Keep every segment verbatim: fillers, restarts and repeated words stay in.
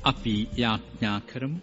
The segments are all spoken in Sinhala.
අපි යාඥා කරමු.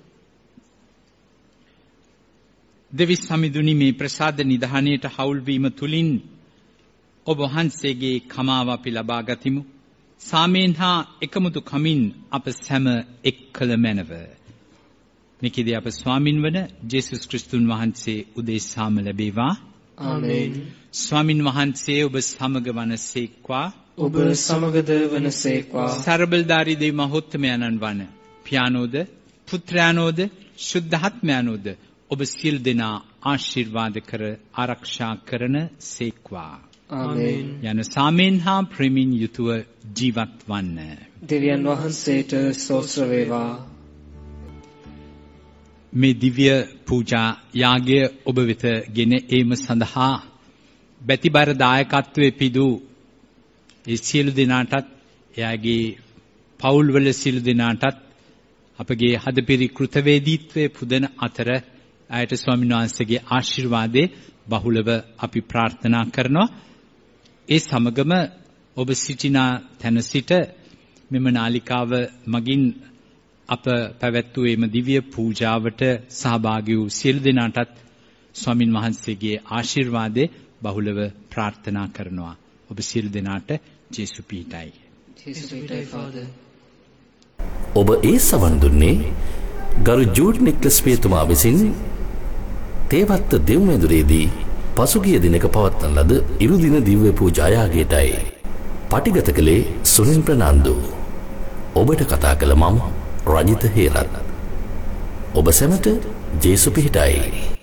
දෙවිස් සමිඳුනි, මේ ප්‍රසාද නිධානයට හවුල් වීම තුලින් ඔබ වහන්සේගේ කමාව අපි ලබා ගතිමු. සාමයෙන් හා එකමුතු කමින් අප සැම එක් කළ මැනව. මෙකෙදී අප ස්වාමින් වන ජේසුස් ක්‍රිස්තුන් වහන්සේ උදෙසාම ලැබේවා. ආමේන්. ස්වාමින් වහන්සේ ඔබ සමග වනසේක්වා. ඔබ සමගද වනසේක්වා. සර්බලධාරී දෙවි මහෝත්තමයන්න් වන පියානෝද පුත්‍රයානෝද ශුද්ධාත්මයානෝද ඔබ සියලු දෙනා ආශිර්වාද කර ආරක්ෂා කරන සේක්වා. ආමේන්. යන සාමයෙන් හා ප්‍රේමයෙන් යුතුව ජීවත් වන්න. දෙවියන් වහන්සේට ස්තෝත්‍ර වේවා. මේ දිව්‍ය පූජා යාගය ඔබ වෙත ගෙන ඒම සඳහා බැතිබර දායකත්වයේ පිදු ඒ සියලු දෙනාටත් එයාගේ පවුල්වල සියලු දෙනාටත් අපගේ හදපිරි කෘතවේදීත්වයේ පුදන අතර ආයත ස්වාමීන් වහන්සේගේ ආශිර්වාදේ බහුලව අපි ප්‍රාර්ථනා කරනවා. ඒ සමගම ඔබ සිටින තැන සිට මෙම නාලිකාව මගින් අප පැවැත්වූ එම දිව්‍ය පූජාවට සහභාගී වූ සියලු දෙනාටත් ස්වාමින් වහන්සේගේ ආශිර්වාදේ බහුලව ප්‍රාර්ථනා කරනවා. ඔබ සියලු දෙනාට ජේසු පීඨයි. ජේසු පීඨයි ෆාදර්. ඔබ ඒ සවන් දුන්නේ ගරු ජූඩ් නික්ලස් පියතුමා විසින් තේවත්ත දෙව්මැදුරේදී පසුගිය දිනක පවත්වන ලද ඉරුදින දිව්‍ය පූජා යාගයටයි. පටිගත කළේ සුනිල් ප්‍රනාන්දු. ඔබට කතා කළ මම රජිත හේරත්. ඔබ සැමට ජේසු පිහිටයි.